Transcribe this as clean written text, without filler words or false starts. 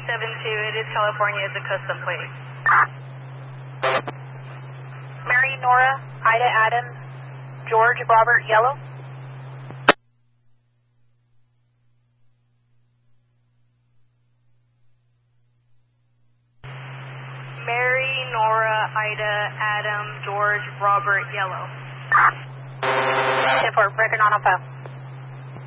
It is California. It's a custom plate. Mary, Nora, Ida, Adam, George, Robert, yellow. Mary, Nora, Ida, Adam, George, Robert, yellow. 10-4, record on file.